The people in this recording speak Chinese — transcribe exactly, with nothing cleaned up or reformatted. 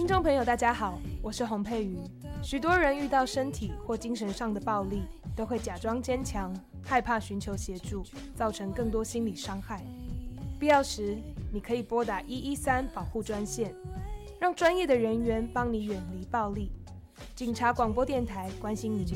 众朋友大家好，我是洪佩瑜。许多人遇到身体或精神上的暴力，都会假装坚强，害怕寻求协助，造成更多心理伤害。必要时，你可以拨打一一三保护专线，让专业的人员帮你远离暴力。警察广播电台关心您的